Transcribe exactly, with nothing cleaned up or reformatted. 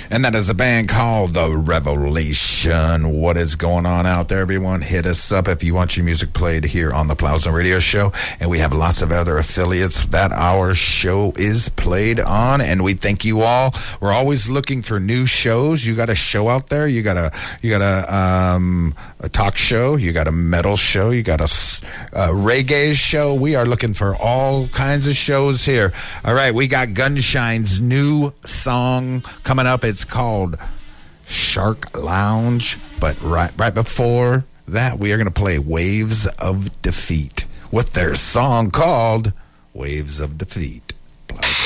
And that is a band called The Revelation. What is going on out there, everyone? Hit us up if you want your music played here on the Plowzone Radio Show. And we have lots of other affiliates that our show is played on. And we thank you all. We're always looking for new shows. You got a show out there. You got a you got a, um, a talk show. You got a metal show. You got a, a reggae show. We are looking for all kinds of shows here. All right, we got Gunshine's new song coming up. It's called Shark Lounge. But right right before that, we are going to play Waves of Defeat with their song called Waves of Defeat. Plaza.